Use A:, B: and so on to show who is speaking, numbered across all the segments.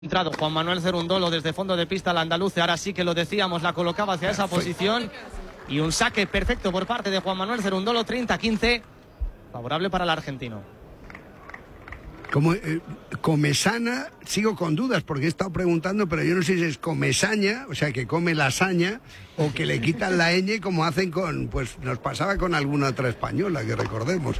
A: Entrado Juan Manuel Cerundolo desde fondo de pista al andaluz, ahora sí que lo decíamos, la colocaba hacia esa posición y un saque perfecto por parte de Juan Manuel Cerundolo, 30-15, favorable para el argentino.
B: Como Comesana, sigo con dudas porque he estado preguntando, pero yo no sé si es Comesaña, o sea que come lasaña, o que le quitan la ñ como hacen con, pues nos pasaba con alguna otra española que recordemos.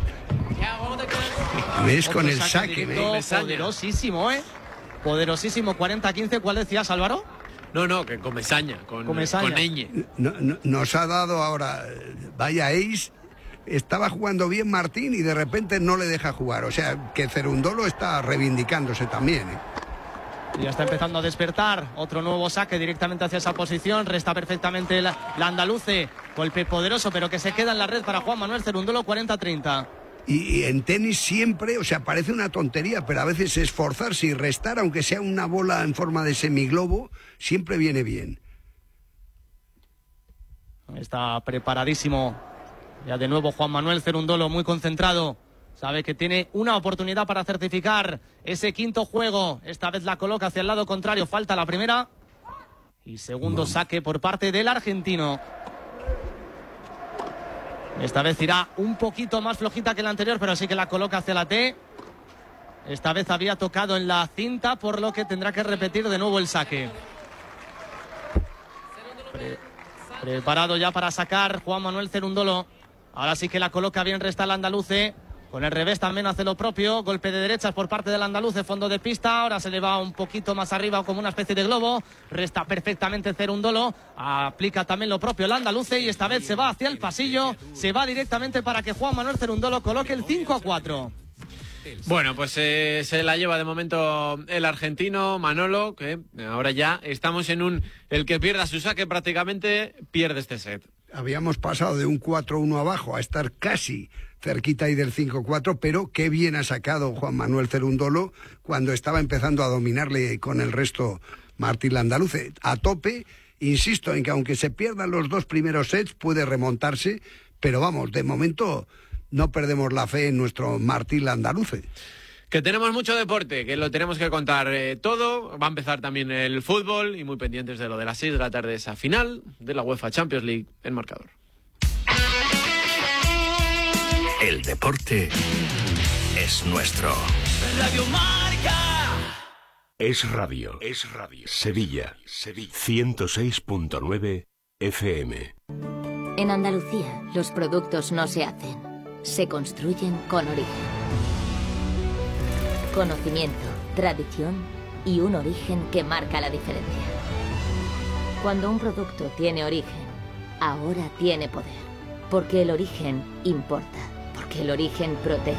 B: ¿Ves? Con el saque,
A: poderosísimo, poderosísimo, 40-15. ¿Cuál decías, Álvaro?
C: No, que Comesaña, con ñ.
B: Nos ha dado ahora, vaya ace. Estaba jugando bien Martín y de repente no le deja jugar. O sea, que Cerundolo está reivindicándose también,
A: Y ya está empezando a despertar. Otro nuevo saque directamente hacia esa posición. Resta perfectamente la andaluce. Golpe poderoso, pero que se queda en la red para Juan Manuel Cerundolo, 40-30.
B: Y en tenis siempre, o sea, parece una tontería, pero a veces esforzarse y restar, aunque sea una bola en forma de semiglobo, siempre viene bien.
A: Está preparadísimo. Ya de nuevo Juan Manuel Cerundolo, muy concentrado. Sabe que tiene una oportunidad para certificar ese quinto juego. Esta vez la coloca hacia el lado contrario. Falta la primera. Y segundo saque por parte del argentino. Esta vez irá un poquito más flojita que la anterior, pero sí que la coloca hacia la T. Esta vez había tocado en la cinta, por lo que tendrá que repetir de nuevo el saque. Preparado ya para sacar Juan Manuel Cerundolo. Ahora sí que la coloca bien, resta el andaluce. Con el revés también hace lo propio. Golpe de derechas por parte del andaluce, fondo de pista. Ahora se le va un poquito más arriba como una especie de globo. Resta perfectamente Cerundolo. Aplica también lo propio el andaluce y esta vez se va hacia el pasillo. Se va directamente para que Juan Manuel Cerundolo coloque el 5-4.
C: Bueno, pues se la lleva de momento el argentino Manolo, que ahora ya estamos en el que pierda su saque prácticamente pierde este set.
B: Habíamos pasado de un 4-1 abajo a estar casi cerquita ahí del 5-4, pero qué bien ha sacado Juan Manuel Cerundolo cuando estaba empezando a dominarle con el resto Martín Landaluce. A tope, insisto en que aunque se pierdan los dos primeros sets puede remontarse, pero vamos, de momento no perdemos la fe en nuestro Martín Landaluce.
C: Que tenemos mucho deporte, que lo tenemos que contar todo. Va a empezar también el fútbol y muy pendientes de lo de las 6 de la tarde, esa final de la UEFA Champions League, el marcador.
D: El deporte es nuestro.
E: Radio Marca.
D: Es radio. Sevilla. 106.9 FM.
F: En Andalucía, los productos no se hacen, se construyen con origen. Conocimiento, tradición y un origen que marca la diferencia. Cuando un producto tiene origen, ahora tiene poder. Porque el origen importa. Porque el origen protege.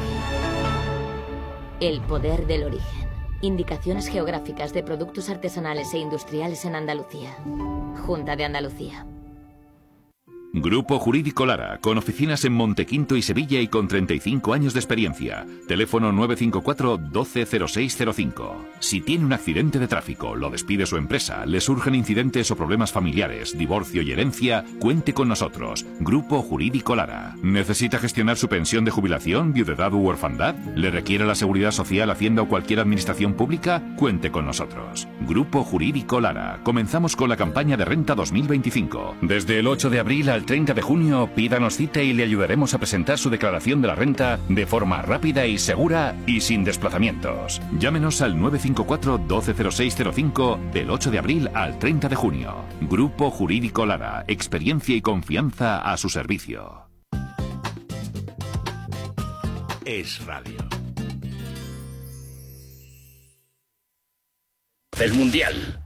F: El poder del origen. Indicaciones geográficas de productos artesanales e industriales en Andalucía. Junta de Andalucía.
G: Grupo Jurídico Lara, con oficinas en Montequinto y Sevilla y con 35 años de experiencia. Teléfono 954 120605. Si tiene un accidente de tráfico, lo despide su empresa, le surgen incidentes o problemas familiares, divorcio y herencia, cuente con nosotros. Grupo Jurídico Lara. ¿Necesita gestionar su pensión de jubilación, viudedad u orfandad? ¿Le requiere la Seguridad Social, Hacienda o cualquier administración pública? Cuente con nosotros. Grupo Jurídico Lara. Comenzamos con la campaña de renta 2025. Desde el 8 de abril al 30 de junio, pídanos cita y le ayudaremos a presentar su declaración de la renta de forma rápida y segura y sin desplazamientos. Llámenos al 954 120605 del 8 de abril al 30 de junio. Grupo Jurídico Lara. Experiencia y confianza a su servicio.
D: Es radio.
E: El Mundial.